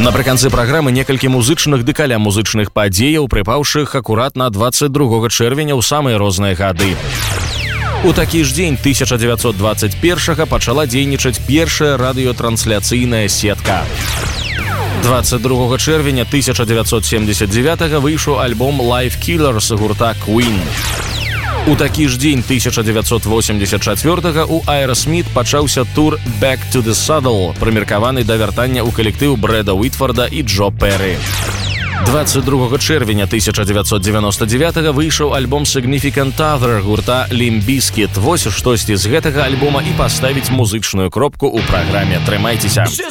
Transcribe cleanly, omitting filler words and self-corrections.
Напрыканцы праграмы некалькі музычных ды каля музычных падзеяў, прыпаўшых акурат на 22 чэрвеня ў самыя розныя гады. У такі ж дзень 1921 пачала дзейнічаць першая радыётрансляцыйная сетка. 22 чэрвеня 1979 выйшаў альбом Live Killers гурта Queen. У такі ж дзень 1984 у Aerosmith пачаўся тур Back to the Saddle, прымеркаваны да вяртання ў калектыў Брэда Уітфорда і Джо Перрі. 22 чэрвеня 1999 выйшаў альбом Significant Other гурта Limp Bizkit. Вось штосьці з гэтага альбома і паставіць музычную кропку ў праграме. Трымайцеся!